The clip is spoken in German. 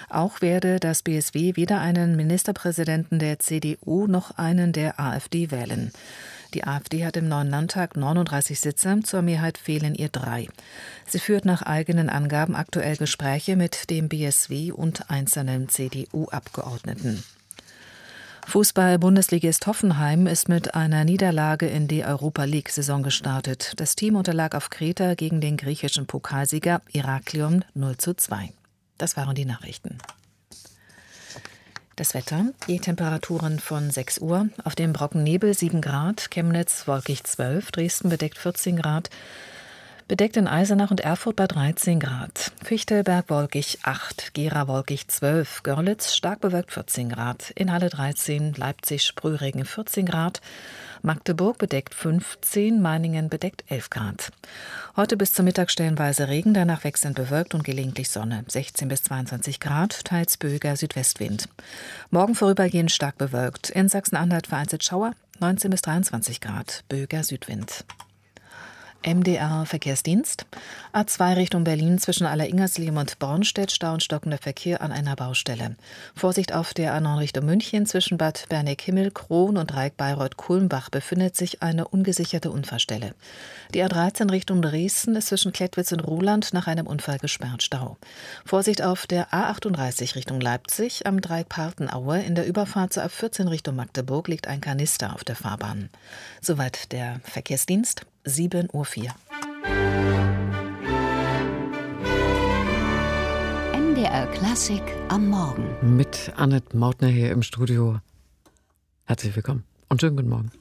Auch werde das BSW weder einen Ministerpräsidenten der CDU noch einen der AfD wählen. Die AfD hat im neuen Landtag 39 Sitze, zur Mehrheit fehlen ihr 3. Sie führt nach eigenen Angaben aktuell Gespräche mit dem BSW und einzelnen CDU-Abgeordneten. Fußball-Bundesligist Hoffenheim ist mit einer Niederlage in die Europa-League-Saison gestartet. Das Team unterlag auf Kreta gegen den griechischen Pokalsieger Heraklion 0:2. Das waren die Nachrichten. Das Wetter, die Temperaturen von 6 Uhr. Auf dem Brocken Nebel 7 Grad, Chemnitz wolkig 12, Dresden bedeckt 14 Grad, bedeckt in Eisenach und Erfurt bei 13 Grad. Fichtelberg wolkig 8, Gera wolkig 12, Görlitz stark bewölkt 14 Grad, in Halle 13, Leipzig Sprühregen 14 Grad, Magdeburg bedeckt 15, Meiningen bedeckt 11 Grad. Heute bis zum Mittag stellenweise Regen, danach wechselnd bewölkt und gelegentlich Sonne. 16 bis 22 Grad, teils böiger Südwestwind. Morgen vorübergehend stark bewölkt. In Sachsen-Anhalt vereinzelt Schauer, 19 bis 23 Grad, böiger Südwind. MDR Verkehrsdienst. A2 Richtung Berlin zwischen Aller-Ingersleben und Bornstedt, Stau und stockender Verkehr an einer Baustelle. Vorsicht auf der A9 Richtung München zwischen Bad Berneck-Himmel, Kroon und Dreieck Bayreuth-Kulmbach befindet sich eine ungesicherte Unfallstelle. Die A13 Richtung Dresden ist zwischen Klettwitz und Ruhland nach einem Unfall gesperrt, Stau. Vorsicht auf der A38 Richtung Leipzig am Dreieck Partenaue. In der Überfahrt zur A14 Richtung Magdeburg liegt ein Kanister auf der Fahrbahn. Soweit der Verkehrsdienst. 7:04 Uhr. MDR Klassik am Morgen. Mit Annette Mautner hier im Studio. Herzlich willkommen und schönen guten Morgen.